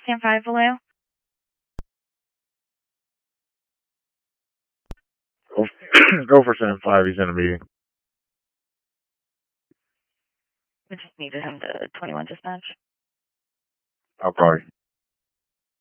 Stand 5 below. Go for stand 5. He's in a meeting. We just needed him to 21 dispatch. I'll call you.